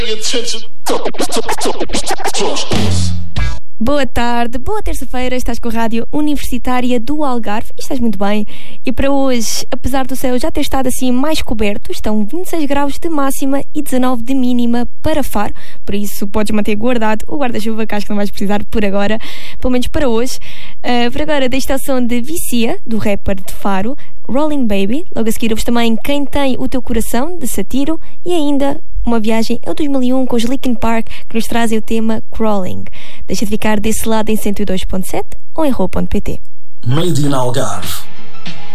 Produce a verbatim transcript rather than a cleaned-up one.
Boa tarde, boa terça-feira, estás com a Rádio Universitária do Algarve e estás muito bem. E para hoje, apesar do céu já ter estado assim mais coberto, estão vinte e seis graus de máxima e dezanove de mínima para Faro, por isso podes manter guardado o guarda-chuva, que acho que não vais precisar por agora, pelo menos para hoje. Uh, por agora, da estação de Vicia, do rapper de Faro, Rolling Baby. Logo a seguir ouves também Quem Tem o Teu Coração, de Satiro, e ainda uma viagem ao dois mil e um com os Linkin Park, que nos trazem o tema Crawling. Deixa de ficar desse lado em cento e dois ponto sete ou em rua ponto pt. Made in Algarve.